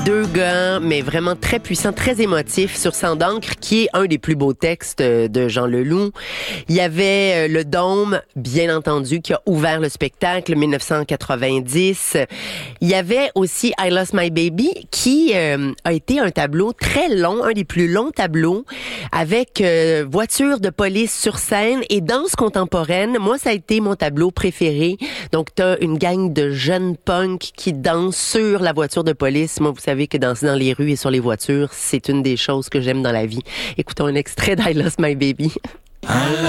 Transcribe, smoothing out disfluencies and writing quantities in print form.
Deux gars, mais vraiment très puissants, très émotifs sur Sang d'encre, qui est un des plus beaux textes de Jean Leloup. Il y avait Le Dôme, bien entendu, qui a ouvert le spectacle, 1990. Il y avait aussi I Lost My Baby, qui a été un tableau très long, un des plus longs tableaux, avec voiture de police sur scène et danse contemporaine. Moi, ça a été mon tableau préféré. Donc, t'as une gang de jeunes punks qui dansent sur la voiture de police. Moi, vous savez que danser dans les rues et sur les voitures, c'est une des choses que j'aime dans la vie. Écoutons un extrait d'I Lost My Baby.